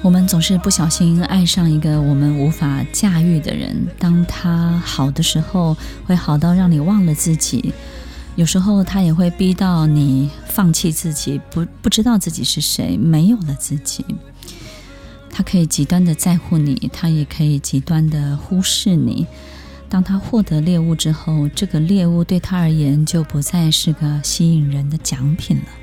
我们总是不小心爱上一个我们无法驾驭的人，当他好的时候会好到让你忘了自己，有时候他也会逼到你放弃自己，不知道自己是谁，没有了自己。他可以极端的在乎你，他也可以极端的忽视你。当他获得猎物之后，这个猎物对他而言就不再是个吸引人的奖品了。